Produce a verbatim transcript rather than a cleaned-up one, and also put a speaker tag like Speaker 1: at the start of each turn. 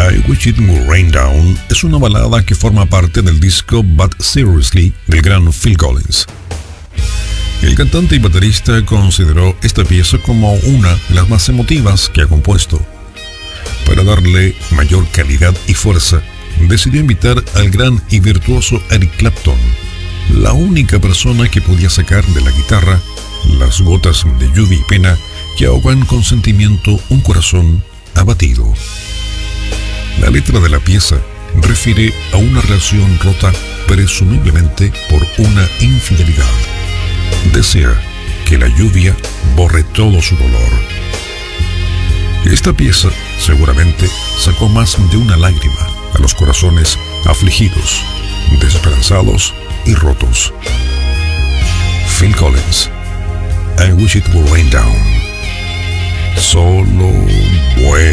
Speaker 1: I Wish It Would Rain Down es una balada que forma parte del disco But Seriously del gran Phil Collins. El cantante y baterista consideró esta pieza como una de las más emotivas que ha compuesto. Para darle mayor calidad y fuerza, decidió invitar al gran y virtuoso Eric Clapton, la única persona que podía sacar de la guitarra las gotas de lluvia y pena que ahogan con sentimiento un corazón abatido. La letra de la pieza refiere a una relación rota presumiblemente por una infidelidad. Desea que la lluvia borre todo su dolor. Esta pieza seguramente sacó más de una lágrima a los corazones afligidos, desesperanzados y rotos. Phil Collins, I Wish It Would Rain Down. Solo bueno.